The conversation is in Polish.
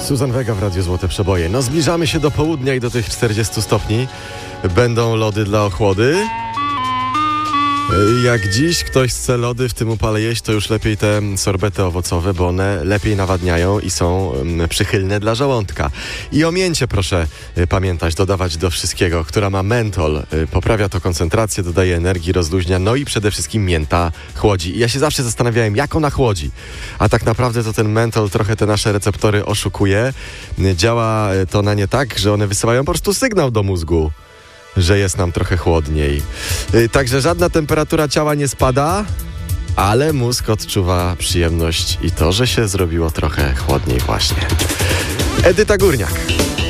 Suzan Vega w Radiu Złote Przeboje. No zbliżamy się do południa i do tych 40 stopni. Będą lody dla ochłody. Jak dziś ktoś chce lody w tym upale jeść, to już lepiej te sorbety owocowe, bo one lepiej nawadniają i są przychylne dla żołądka. I o mięcie proszę pamiętać, dodawać do wszystkiego, która ma mentol. Poprawia to koncentrację, dodaje energii, rozluźnia, no i przede wszystkim mięta chłodzi. I ja się zawsze zastanawiałem, jak ona chłodzi. A tak naprawdę to ten mentol trochę te nasze receptory oszukuje. Działa to na nie tak, że one wysyłają po prostu sygnał do mózgu, że jest nam trochę chłodniej. Także żadna temperatura ciała nie spada, ale mózg odczuwa przyjemność i to, że się zrobiło trochę chłodniej właśnie. Edyta Górniak.